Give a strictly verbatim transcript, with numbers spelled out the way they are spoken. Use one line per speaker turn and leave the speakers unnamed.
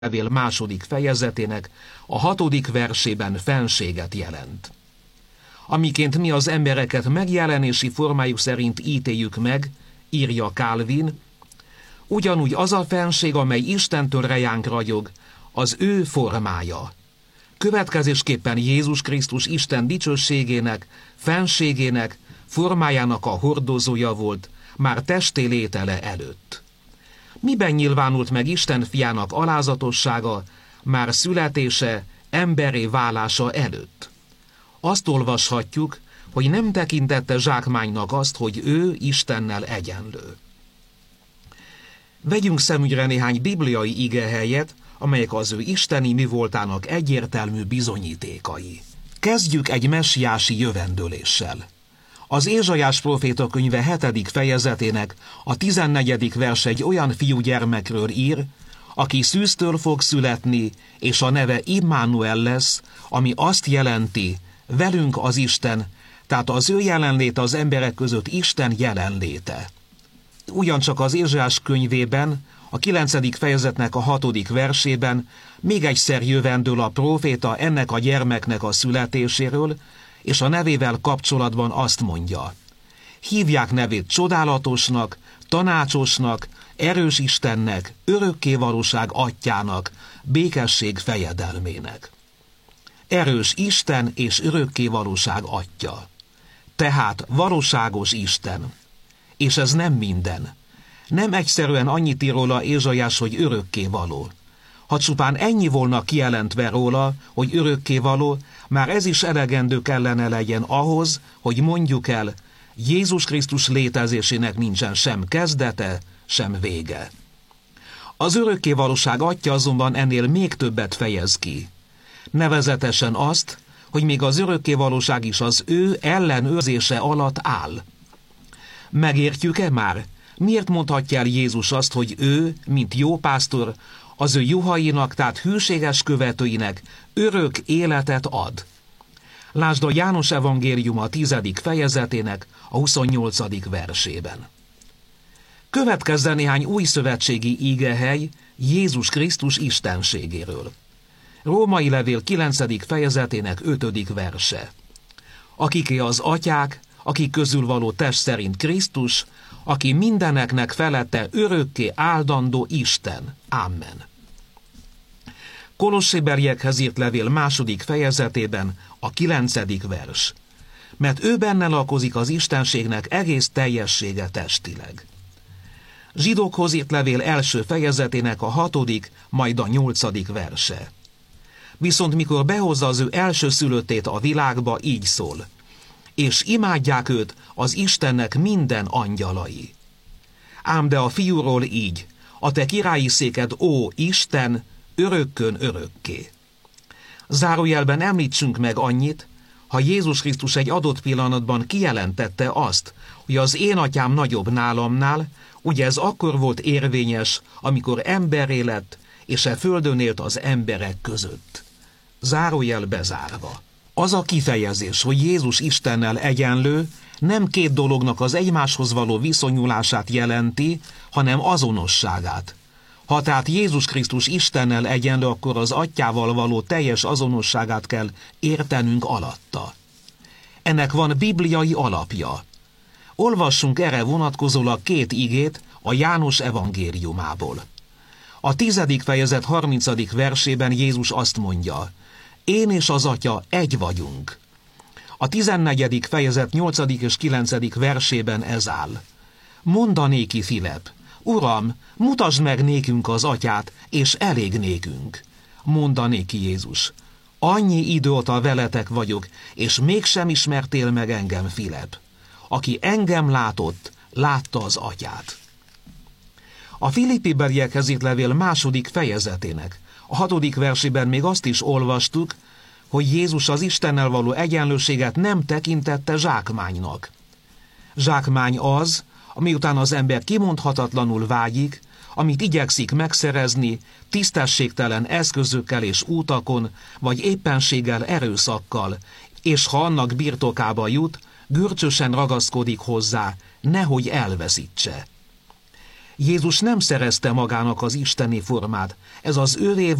levél második fejezetének a hatodik versében fenséget jelent. Amiként mi az embereket megjelenési formájuk szerint ítéljük meg, írja Calvin, ugyanúgy az a fenség, amely Istentől rejánk ragyog, az ő formája. Következésképpen Jézus Krisztus Isten dicsőségének, fenségének, formájának a hordozója volt már testé létele előtt. Miben nyilvánult meg Isten fiának alázatossága már születése, emberré válása előtt? Azt olvashatjuk, hogy nem tekintette zsákmánynak azt, hogy ő Istennel egyenlő. Vegyünk szemügyre néhány bibliai igehelyet, amelyek az ő isteni mi voltának egyértelmű bizonyítékai. Kezdjük egy messiási jövendőléssel. Az Ézsaiás próféta könyve hetedik fejezetének a tizennegyedik vers egy olyan fiúgyermekről ír, aki szűztől fog születni, és a neve Immanuel lesz, ami azt jelenti, velünk az Isten, tehát az ő jelenléte az emberek között Isten jelenléte. Ugyancsak az Ézsaiás könyvében, a kilencedik fejezetnek a hatodik versében még egyszer jövendől a próféta ennek a gyermeknek a születéséről, és a nevével kapcsolatban azt mondja: hívják nevét csodálatosnak, tanácsosnak, erős Istennek, örökkévalóság atyának, békesség fejedelmének. Erős Isten és örökkévalóság atya. Tehát valóságos Isten. És ez nem minden. Nem egyszerűen annyit ír róla Ézsaiás, hogy örökkévaló. Ha csupán ennyi volna kijelentve róla, hogy örökkévaló, már ez is elegendő kellene legyen ahhoz, hogy mondjuk el, Jézus Krisztus létezésének nincsen sem kezdete, sem vége. Az örökkévalóság atya azonban ennél még többet fejez ki. Nevezetesen azt, hogy még az örökkévalóság is az ő ellenőrzése alatt áll. Megértjük-e már? Miért mondhatja el Jézus azt, hogy ő, mint jó pásztor, az ő juhainak, tehát hűséges követőinek örök életet ad? Lásd a János evangélium a tizedik fejezetének a huszonnyolcadik versében. Következzen néhány újszövetségi ígehely Jézus Krisztus istenségéről. Római levél kilencedik fejezetének ötödik verse. Akiké az atyák, akik közül való test szerint Krisztus, aki mindeneknek felette örökké áldandó Isten. Amen. Kolosséberiekhez írt levél második fejezetében a kilencedik vers. Mert ő benne lakozik az istenségnek egész teljessége testileg. Zsidókhoz írt levél első fejezetének a hatodik, majd a nyolcadik verse. Viszont mikor behozza az ő elsőszülöttét a világba, így szól: és imádják őt az Istennek minden angyalai. Ám de a fiúról így: a te királyi széked, ó Isten, örökkön örökké. Zárójelben említsünk meg annyit, ha Jézus Krisztus egy adott pillanatban kijelentette azt, hogy az én atyám nagyobb nálamnál, ugye ez akkor volt érvényes, amikor emberré lett, és e földön élt az emberek között. Zárójel bezárva. Az a kifejezés, hogy Jézus Istennel egyenlő, nem két dolognak az egymáshoz való viszonyulását jelenti, hanem azonosságát. Ha tehát Jézus Krisztus Istennel egyenlő, akkor az atyával való teljes azonosságát kell értenünk alatta. Ennek van bibliai alapja. Olvassunk erre vonatkozólag két igét a János evangéliumából. A tizedik fejezet harmincadik versében Jézus azt mondja: én és az atya egy vagyunk. A tizennegyedik fejezet nyolcadik és kilencedik versében ez áll: mondanéki Filip: Uram, mutasd meg nékünk az atyát, és elég nékünk. Mondanéki Jézus: annyi idő óta veletek vagyok, és mégsem ismertél meg engem, Filip. Aki engem látott, látta az atyát. A Filippibeliekhez írt levél második fejezetének a hatodik versében még azt is olvastuk, hogy Jézus az Istennel való egyenlőséget nem tekintette zsákmánynak. Zsákmány az, ami után az ember kimondhatatlanul vágyik, amit igyekszik megszerezni tisztességtelen eszközökkel és útakon, vagy éppenséggel erőszakkal, és ha annak birtokába jut, görcsösen ragaszkodik hozzá, nehogy elveszítse. Jézus nem szerezte magának az isteni formát, ez az őré